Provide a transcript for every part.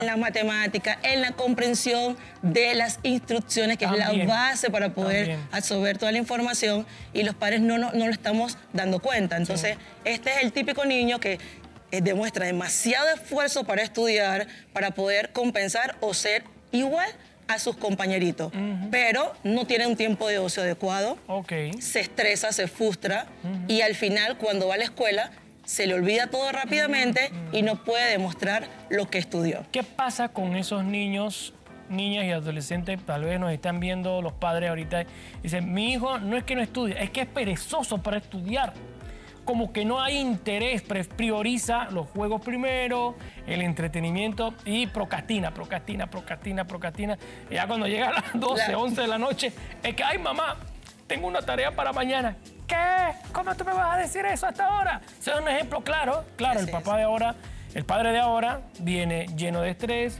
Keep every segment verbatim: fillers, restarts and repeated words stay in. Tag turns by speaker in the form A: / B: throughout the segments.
A: En la matemática, en la comprensión de las instrucciones, que También. es la base para poder También. absorber toda la información, y los padres no, no, no lo estamos dando cuenta. Entonces, sí. este es el típico niño que eh, demuestra demasiado esfuerzo para estudiar, para poder compensar o ser igual a sus compañeritos, uh-huh. pero no tiene un tiempo de ocio adecuado, okay. se estresa, se frustra, uh-huh. y al final, cuando va a la escuela, se le olvida todo rápidamente uh-huh. y no puede demostrar lo que estudió.
B: ¿Qué pasa con esos niños, niñas y adolescentes? Tal vez nos están viendo los padres ahorita. Dicen, mi hijo no es que no estudie, es que es perezoso para estudiar. Como que no hay interés, prioriza los juegos primero, el entretenimiento y procrastina, procrastina, procrastina, procrastina. Y ya cuando llega a las doce, claro. once de la noche, es que, ay mamá, tengo una tarea para mañana. ¿Qué? ¿Cómo tú me vas a decir eso hasta ahora? Ese es un ejemplo claro. Claro, Así el papá es. de ahora, el padre de ahora viene lleno de estrés,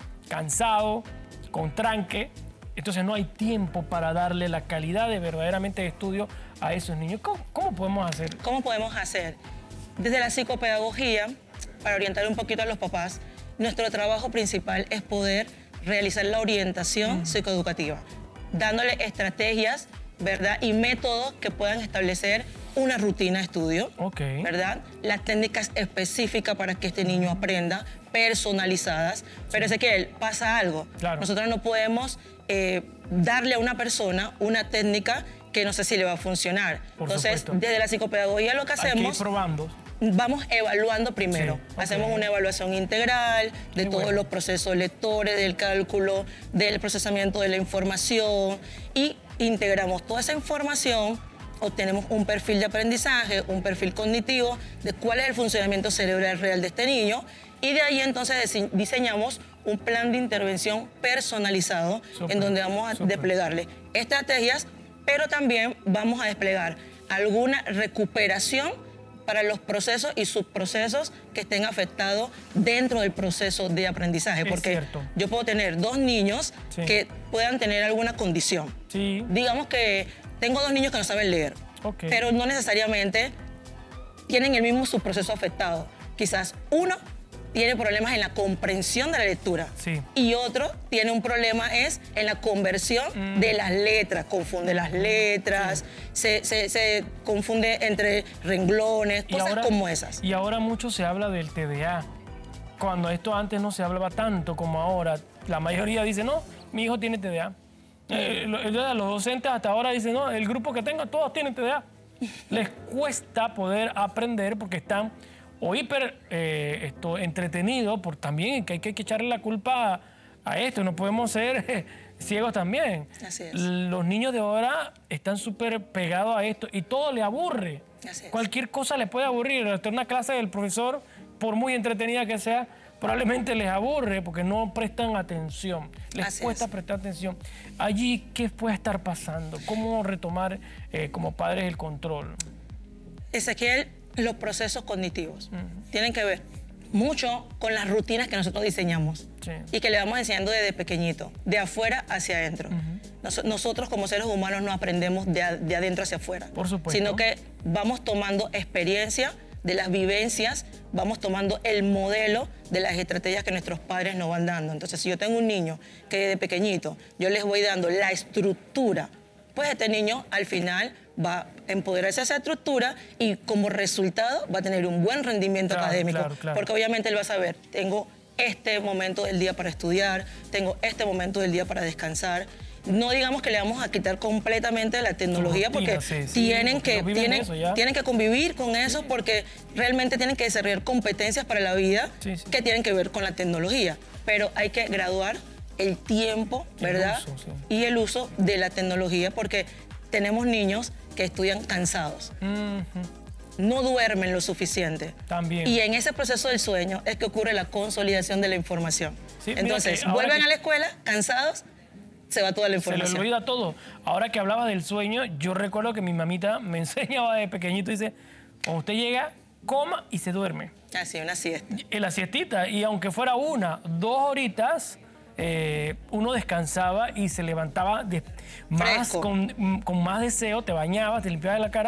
B: cansado, con tranque. Entonces no hay tiempo para darle la calidad de verdaderamente de estudio a esos niños. ¿Cómo, cómo podemos hacer?
A: ¿Cómo podemos hacer? Desde la psicopedagogía, para orientar un poquito a los papás, nuestro trabajo principal es poder realizar la orientación mm. psicoeducativa, dándole estrategias, ¿verdad? Y métodos que puedan establecer una rutina de estudio, okay. ¿verdad? Las técnicas específicas para que este niño aprenda, personalizadas. Pero sé que él pasa algo. Claro. Nosotros no podemos eh, darle a una persona una técnica que no sé si le va a funcionar. Por Entonces, supuesto. desde la psicopedagogía lo que hacemos...
B: Hay que ir probando.
A: Vamos evaluando primero. Sí, okay. Hacemos una evaluación integral de Qué todos bueno. los procesos lectores, del cálculo, del procesamiento de la información, y integramos toda esa información, obtenemos un perfil de aprendizaje, un perfil cognitivo de cuál es el funcionamiento cerebral real de este niño, y de ahí entonces diseñamos un plan de intervención personalizado Super. en donde vamos a Super. desplegarle estrategias, pero también vamos a desplegar alguna recuperación para los procesos y subprocesos que estén afectados dentro del proceso de aprendizaje. Es porque cierto. yo puedo tener dos niños sí. que puedan tener alguna condición. Sí. Digamos que tengo dos niños que no saben leer, okay. pero no necesariamente tienen el mismo subproceso afectado. Quizás uno tiene problemas en la comprensión de la lectura sí. y otro tiene un problema es en la conversión mm. de las letras, confunde las letras, sí. se, se, se confunde entre renglones, y cosas ahora, como esas.
B: Y ahora mucho se habla del T D A, cuando esto antes no se hablaba tanto como ahora. La mayoría dice, no, mi hijo tiene T D A. Eh, los docentes hasta ahora dicen, no, el grupo que tenga, todos tienen T D A. Les cuesta poder aprender porque están o hiper eh, esto, entretenido, por también que hay que echarle la culpa a, a esto, no podemos ser eh, ciegos también.
A: Así es.
B: Los niños de ahora están súper pegados a esto y todo le aburre.
A: Así es.
B: Cualquier cosa les puede aburrir. Hasta una clase del profesor, por muy entretenida que sea, probablemente les aburre porque no prestan atención. Les Así cuesta es. prestar atención. Allí, ¿qué puede estar pasando? ¿Cómo retomar eh, como padres el control?
A: Ezequiel, los procesos cognitivos uh-huh. tienen que ver mucho con las rutinas que nosotros diseñamos sí. y que le vamos enseñando desde pequeñito, de afuera hacia adentro. Uh-huh. Nos, nosotros como seres humanos no aprendemos de, a, de adentro hacia afuera,
B: Por supuesto.
A: sino que vamos tomando experiencia de las vivencias, vamos tomando el modelo de las estrategias que nuestros padres nos van dando. Entonces, si yo tengo un niño que desde pequeñito yo les voy dando la estructura, pues este niño al final va a empoderarse a esa estructura y como resultado va a tener un buen rendimiento
B: claro,
A: académico.
B: Claro, claro.
A: Porque obviamente él va a saber, tengo este momento del día para estudiar, tengo este momento del día para descansar. No digamos que le vamos a quitar completamente la tecnología porque sí, sí, tienen, porque que, tienen, tienen que convivir con eso porque realmente tienen que desarrollar competencias para la vida sí, sí. que tienen que ver con la tecnología. Pero hay que graduar el tiempo, ¿verdad? El uso, sí. y el uso de la tecnología porque tenemos niños que estudian cansados. Uh-huh. No duermen lo suficiente.
B: También.
A: Y en ese proceso del sueño es que ocurre la consolidación de la información. Sí, Entonces, vuelven que... a la escuela cansados, se va toda la información.
B: Se le olvida todo. Ahora que hablaba del sueño, yo recuerdo que mi mamita me enseñaba de pequeñito, dice, cuando usted llega, coma y se duerme.
A: Así, una siesta.
B: En la siestita. Y aunque fuera una, dos horitas, eh, uno descansaba y se levantaba de, más con, con más deseo, te bañabas, te limpiabas la cara,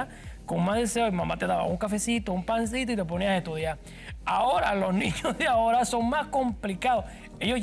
B: con más deseo y mamá te daba un cafecito, un pancito y te ponías a estudiar. Ahora los niños de ahora son más complicados. Ellos